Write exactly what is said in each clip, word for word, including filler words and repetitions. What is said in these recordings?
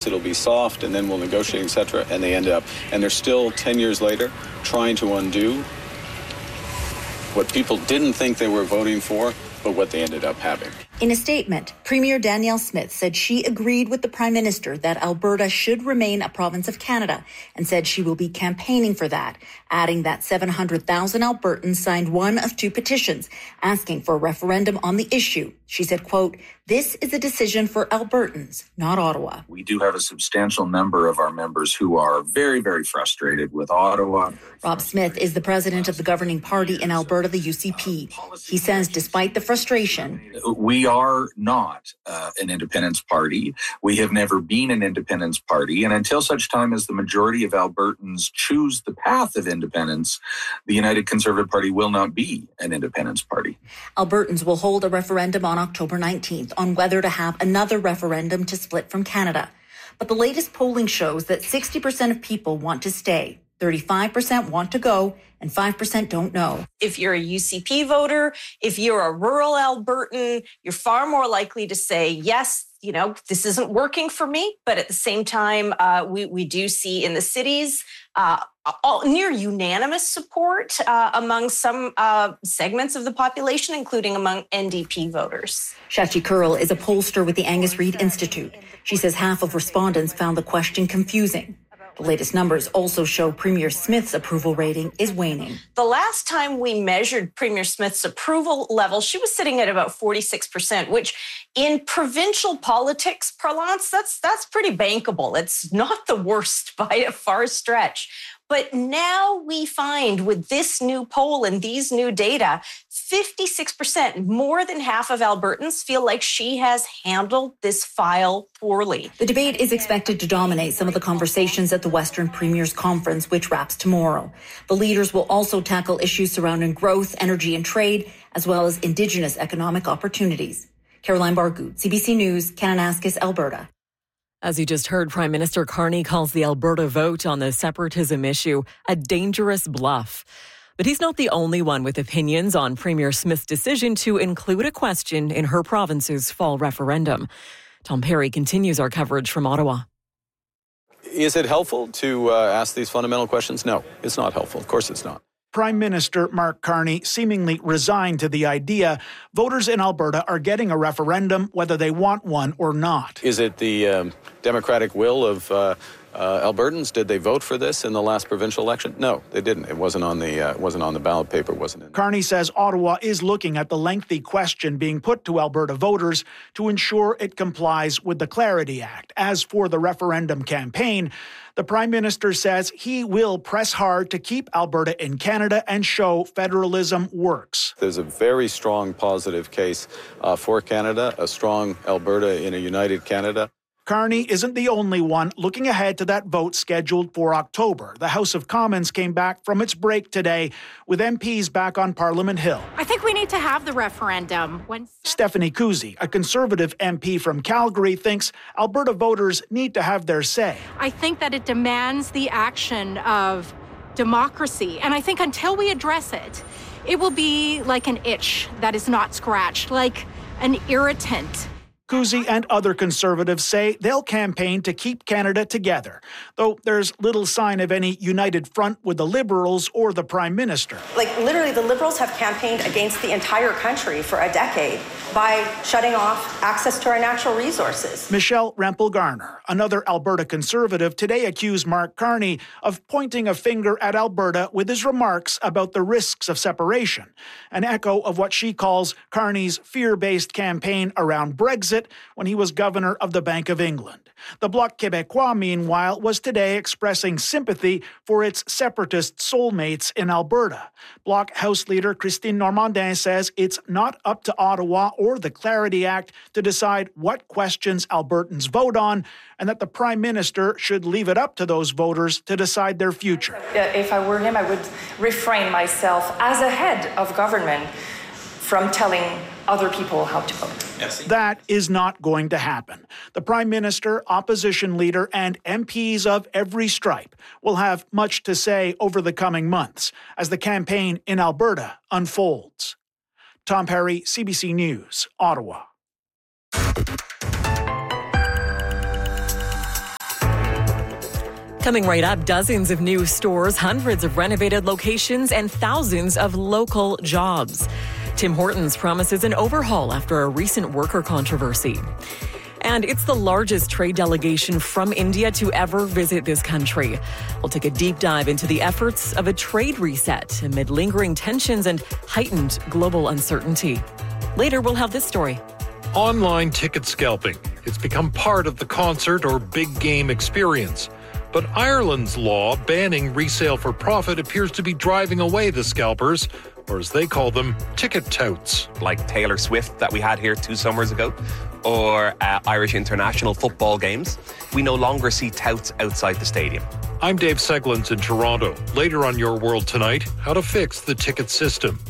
it'll be soft, and then we'll negotiate, et cetera, and they end up, and they're still ten years later trying to undo what people didn't think they were voting for, but what they ended up having. In a statement, Premier Danielle Smith said she agreed with the Prime Minister that Alberta should remain a province of Canada and said she will be campaigning for that, adding that seven hundred thousand Albertans signed one of two petitions asking for a referendum on the issue. She said, quote, "This is a decision for Albertans, not Ottawa." We do have a substantial number of our members who are very, very frustrated with Ottawa. Rob Smith is the president of the governing party in Alberta, the U C P. He says despite the frustration, we are not uh, an independence party. We have never been an independence party. And until such time as the majority of Albertans choose the path of independence, the United Conservative Party will not be an independence party. Albertans will hold a referendum on October nineteenth on whether to have another referendum to split from Canada. But the latest polling shows that sixty percent of people want to stay, thirty-five percent want to go, and five percent don't know. If you're a U C P voter, if you're a rural Albertan, you're far more likely to say, yes, you know, this isn't working for me. But at the same time, uh, we, we do see in the cities uh, all, near unanimous support uh, among some uh, segments of the population, including among N D P voters. Shachi Kurl is a pollster with the Angus Reid Institute. She says half of respondents found the question confusing. The latest numbers also show Premier Smith's approval rating is waning. The last time we measured Premier Smith's approval level, she was sitting at about forty-six percent, which in provincial politics parlance, that's that's pretty bankable. It's not the worst by a far stretch. But now we find with this new poll and these new data, fifty-six percent, more than half of Albertans feel like she has handled this file poorly. The debate is expected to dominate some of the conversations at the Western Premiers Conference, which wraps tomorrow. The leaders will also tackle issues surrounding growth, energy and trade, as well as Indigenous economic opportunities. Caroline Bargood, C B C News, Kananaskis, Alberta. As you just heard, Prime Minister Carney calls the Alberta vote on the separatism issue a dangerous bluff. But he's not the only one with opinions on Premier Smith's decision to include a question in her province's fall referendum. Tom Perry continues our coverage from Ottawa. Is it helpful to uh, ask these fundamental questions? No, it's not helpful. Of course it's not. Prime Minister Mark Carney seemingly resigned to the idea voters in Alberta are getting a referendum whether they want one or not. Is it the um, democratic will of uh, uh, Albertans? Did they vote for this in the last provincial election? No, they didn't. It wasn't on the uh, wasn't on the ballot paper. Wasn't in. Carney says Ottawa is looking at the lengthy question being put to Alberta voters to ensure it complies with the Clarity Act. As for the referendum campaign, the Prime Minister says he will press hard to keep Alberta in Canada and show federalism works. There's a very strong positive case uh, for Canada, a strong Alberta in a united Canada. Carney isn't the only one looking ahead to that vote scheduled for October. The House of Commons came back from its break today with M Ps back on Parliament Hill. I think we need to have the referendum. When Stephanie Kusi, a Conservative M P from Calgary, thinks Alberta voters need to have their say. I think that it demands the action of democracy. And I think until we address it, it will be like an itch that is not scratched, like an irritant. Kusi and other Conservatives say they'll campaign to keep Canada together, though there's little sign of any united front with the Liberals or the Prime Minister. Like, literally, the Liberals have campaigned against the entire country for a decade by shutting off access to our natural resources. Michelle Rempel-Garner, another Alberta Conservative, today accused Mark Carney of pointing a finger at Alberta with his remarks about the risks of separation, an echo of what she calls Carney's fear-based campaign around Brexit when he was governor of the Bank of England. The Bloc Québécois, meanwhile, was today expressing sympathy for its separatist soulmates in Alberta. Bloc House Leader Christine Normandin says it's not up to Ottawa or the Clarity Act to decide what questions Albertans vote on, and that the Prime Minister should leave it up to those voters to decide their future. If I were him, I would refrain myself as a head of government from telling other people how to vote. Yes. That is not going to happen. The Prime Minister, opposition leader, and M Ps of every stripe will have much to say over the coming months as the campaign in Alberta unfolds. Tom Perry, C B C News, Ottawa. Coming right up, dozens of new stores, hundreds of renovated locations, and thousands of local jobs. Tim Hortons promises an overhaul after a recent worker controversy. And it's the largest trade delegation from India to ever visit this country. We'll take a deep dive into the efforts of a trade reset amid lingering tensions and heightened global uncertainty. Later, we'll have this story. Online ticket scalping. It's become part of the concert or big game experience. But Ireland's law banning resale for profit appears to be driving away the scalpers, or as they call them, ticket touts. Like Taylor Swift that we had here two summers ago, or uh, Irish international football games. We no longer see touts outside the stadium. I'm Dave Seglins in Toronto. Later on Your World Tonight, how to fix the ticket system.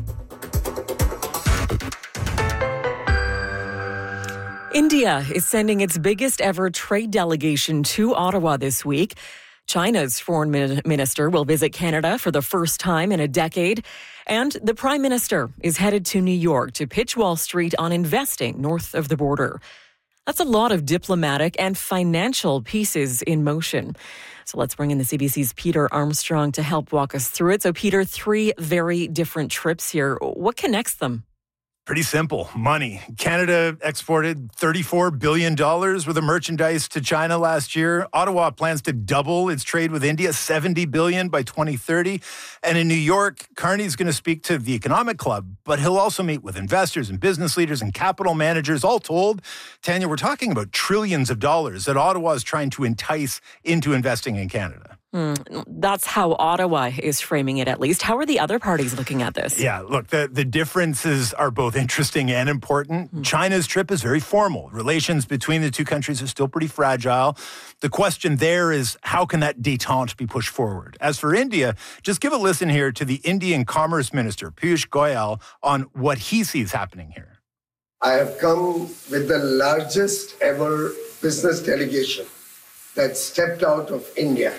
India is sending its biggest ever trade delegation to Ottawa this week. China's foreign minister will visit Canada for the first time in a decade. And the Prime Minister is headed to New York to pitch Wall Street on investing north of the border. That's a lot of diplomatic and financial pieces in motion. So let's bring in the C B C's Peter Armstrong to help walk us through it. So Peter, three very different trips here. What connects them? Pretty simple. Money. Canada exported thirty-four billion dollars worth of merchandise to China last year. Ottawa plans to double its trade with India, seventy billion dollars by twenty thirty. And in New York, Carney's going to speak to the Economic Club, but he'll also meet with investors and business leaders and capital managers. All told, Tanya, we're talking about trillions of dollars that Ottawa is trying to entice into investing in Canada. Mm, that's how Ottawa is framing it, at least. How are the other parties looking at this? Yeah, look, the, the differences are both interesting and important. Mm. China's trip is very formal. Relations between the two countries are still pretty fragile. The question there is, how can that détente be pushed forward? As for India, just give a listen here to the Indian Commerce Minister, Piyush Goyal, on what he sees happening here. I have come with the largest ever business delegation that stepped out of India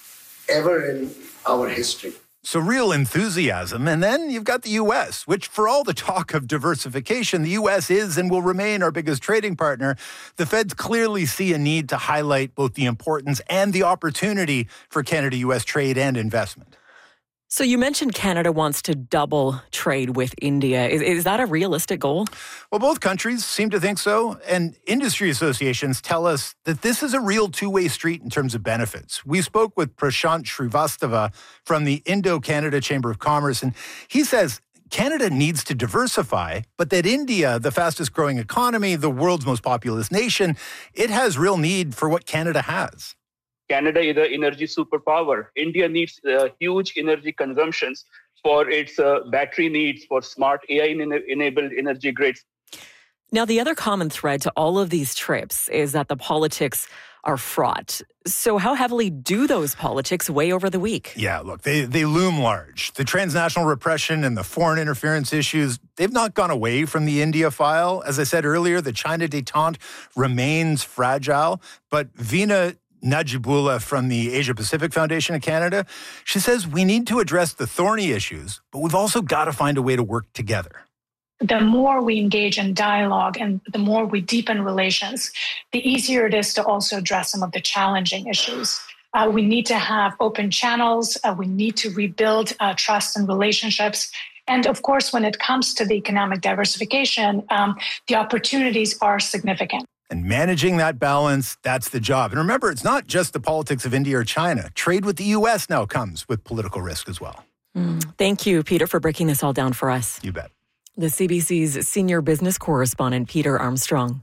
ever in our history. So real enthusiasm. And then you've got the U S, which for all the talk of diversification, the U S is and will remain our biggest trading partner. The Feds clearly see a need to highlight both the importance and the opportunity for Canada-U S trade and investment. So you mentioned Canada wants to double trade with India. Is, is that a realistic goal? Well, both countries seem to think so. And industry associations tell us that this is a real two-way street in terms of benefits. We spoke with Prashant Srivastava from the Indo-Canada Chamber of Commerce, and he says Canada needs to diversify, but that India, the fastest growing economy, the world's most populous nation, it has real need for what Canada has. Canada is an energy superpower. India needs uh, huge energy consumptions for its uh, battery needs, for smart A I-enabled energy grids. Now, the other common thread to all of these trips is that the politics are fraught. So how heavily do those politics weigh over the week? Yeah, look, they, they loom large. The transnational repression and the foreign interference issues, they've not gone away from the India file. As I said earlier, the China détente remains fragile, but Veena Najibullah from the Asia Pacific Foundation of Canada, she says we need to address the thorny issues, but we've also got to find a way to work together. The more we engage in dialogue and the more we deepen relations, the easier it is to also address some of the challenging issues. Uh, we need to have open channels. Uh, we need to rebuild uh, trust and relationships. And of course, when it comes to the economic diversification, um, the opportunities are significant. And managing that balance, that's the job. And remember, it's not just the politics of India or China. Trade with the U S now comes with political risk as well. Mm. Thank you, Peter, for breaking this all down for us. You bet. The C B C's senior business correspondent, Peter Armstrong.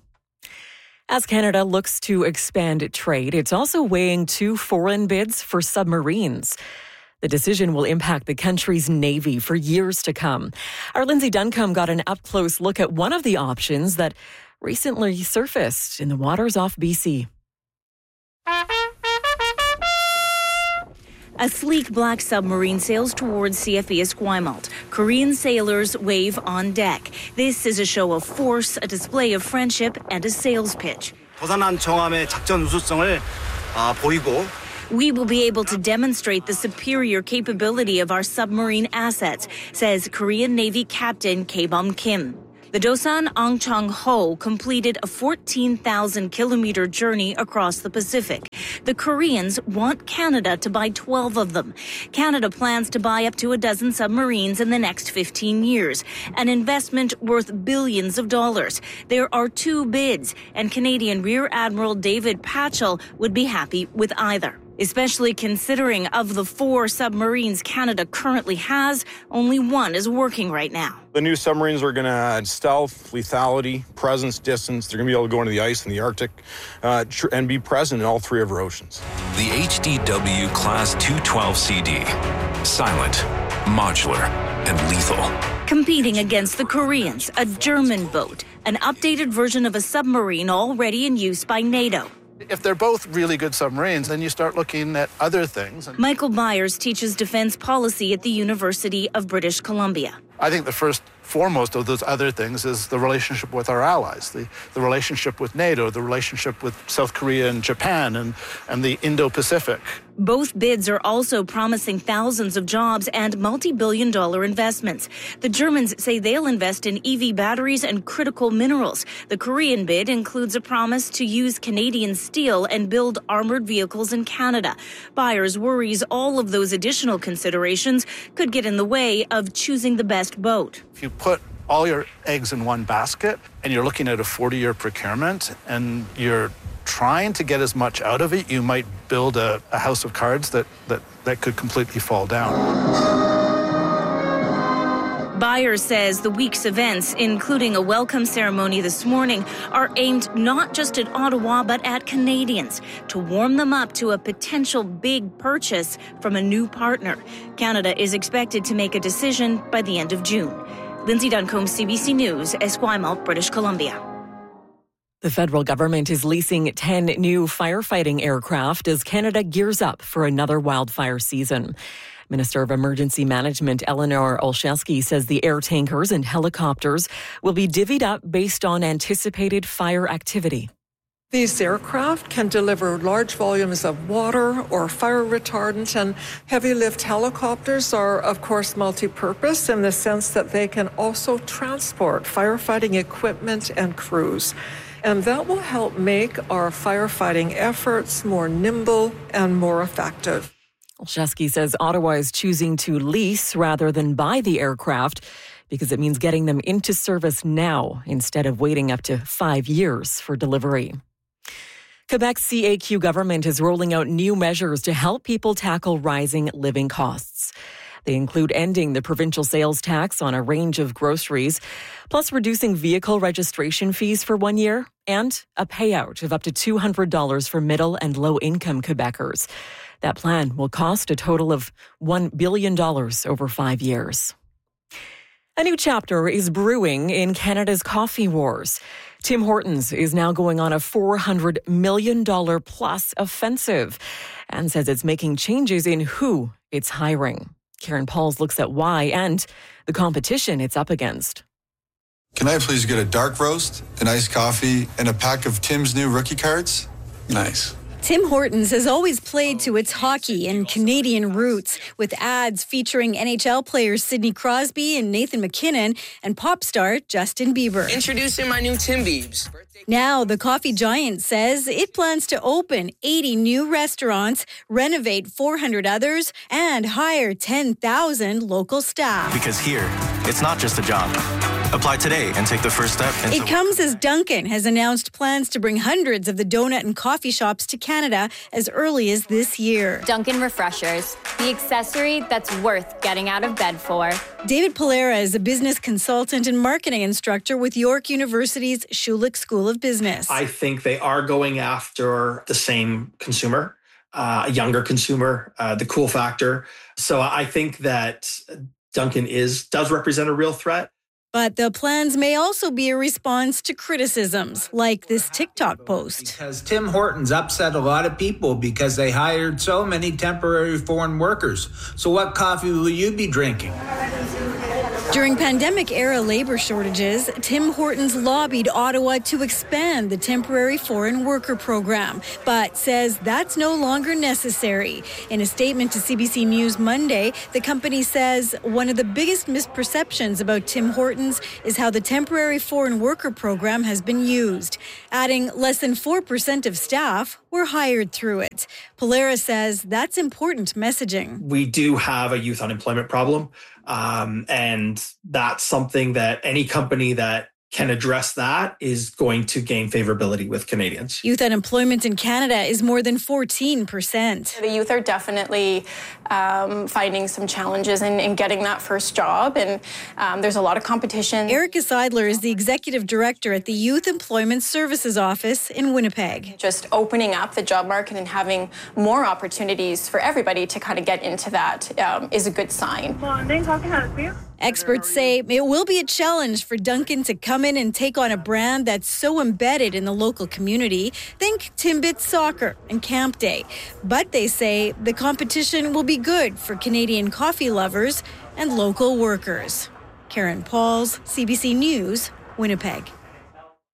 As Canada looks to expand trade, it's also weighing two foreign bids for submarines. The decision will impact the country's Navy for years to come. Our Lindsay Duncombe got an up-close look at one of the options that recently surfaced in the waters off B C. A sleek black submarine sails towards C F E Esquimalt. Korean sailors wave on deck. This is a show of force, a display of friendship, and a sales pitch. We will be able to demonstrate the superior capability of our submarine assets, says Korean Navy Captain K-Bum Kim. The Dosan Angchang Ho completed a fourteen thousand kilometer journey across the Pacific. The Koreans want Canada to buy twelve of them. Canada plans to buy up to a dozen submarines in the next fifteen years, an investment worth billions of dollars. There are two bids, and Canadian Rear Admiral David Patchell would be happy with either, especially considering of the four submarines Canada currently has, only one is working right now. The new submarines are going to add stealth, lethality, presence, distance. They're going to be able to go into the ice in the Arctic uh, tr- and be present in all three of our oceans. The H D W Class two twelve C D. Silent, modular, and lethal. Competing against the Koreans, a German boat, an updated version of a submarine already in use by NATO. If they're both really good submarines, then you start looking at other things. Michael Byers teaches defense policy at the University of British Columbia. I think the first foremost of those other things is the relationship with our allies, the, the relationship with NATO, the relationship with South Korea and Japan, and, and the Indo-Pacific. Both bids are also promising thousands of jobs and multi-billion dollar investments. The Germans say they'll invest in E V batteries and critical minerals. The Korean bid includes a promise to use Canadian steel and build armored vehicles in Canada. Byers worries all of those additional considerations could get in the way of choosing the best boat. If you put all your eggs in one basket and you're looking at a forty-year procurement and you're trying to get as much out of it, you might build a, a house of cards that, that, that could completely fall down. Byers says the week's events, including a welcome ceremony this morning, are aimed not just at Ottawa but at Canadians to warm them up to a potential big purchase from a new partner. Canada is expected to make a decision by the end of June. Lindsay Duncombe, C B C News, Esquimalt, British Columbia. The federal government is leasing ten new firefighting aircraft as Canada gears up for another wildfire season. Minister of Emergency Management Eleanor Olszewski says the air tankers and helicopters will be divvied up based on anticipated fire activity. These aircraft can deliver large volumes of water or fire retardant, and heavy lift helicopters are, of course, multi-purpose in the sense that they can also transport firefighting equipment and crews. And that will help make our firefighting efforts more nimble and more effective. Olszewski says Ottawa is choosing to lease rather than buy the aircraft because it means getting them into service now instead of waiting up to five years for delivery. Quebec's C A Q government is rolling out new measures to help people tackle rising living costs. They include ending the provincial sales tax on a range of groceries, plus reducing vehicle registration fees for one year, and a payout of up to two hundred dollars for middle and low-income Quebecers. That plan will cost a total of one billion dollars over five years. A new chapter is brewing in Canada's coffee wars. Tim Hortons is now going on a four hundred million dollars plus offensive and says it's making changes in who it's hiring. Karen Pauls looks at why and the competition it's up against. Can I please get a dark roast, an iced coffee, and a pack of Tim's new rookie cards? Nice. Tim Hortons has always played to its hockey and Canadian roots, with ads featuring N H L players Sidney Crosby and Nathan McKinnon and pop star Justin Bieber. Introducing my new Tim Biebs. Now, the coffee giant says it plans to open eighty new restaurants, renovate four hundred others, and hire ten thousand local staff. Because here, it's not just a job. Apply today and take the first step. It comes as Dunkin' has announced plans to bring hundreds of the donut and coffee shops to Canada as early as this year. Dunkin' Refreshers, the accessory that's worth getting out of bed for. David Polera is a business consultant and marketing instructor with York University's Schulich School of Business. I think they are going after the same consumer, uh, a younger consumer, uh, the cool factor. So I think that Dunkin' is does represent a real threat. But the plans may also be a response to criticisms, like this TikTok post. Because Tim Hortons upset a lot of people because they hired so many temporary foreign workers. So what coffee will you be drinking? During pandemic-era labor shortages, Tim Hortons lobbied Ottawa to expand the temporary foreign worker program, but says that's no longer necessary. In a statement to C B C News Monday, the company says one of the biggest misperceptions about Tim Hortons is how the temporary foreign worker program has been used, adding less than four percent of staff were hired through it. Polaris says that's important messaging. We do have a youth unemployment problem, um, and that's something that any company that can address that is going to gain favorability with Canadians. Youth unemployment in Canada is more than fourteen percent. The youth are definitely um, finding some challenges in, in getting that first job, and um, there's a lot of competition. Erica Seidler is the executive director at the Youth Employment Services Office in Winnipeg. Just opening up the job market and having more opportunities for everybody to kind of get into that um, is a good sign. Morning, how can I help you? Experts say it will be a challenge for Dunkin' to come in and take on a brand that's so embedded in the local community. Think Timbits Soccer and Camp Day. But they say the competition will be good for Canadian coffee lovers and local workers. Karen Pauls, C B C News, Winnipeg.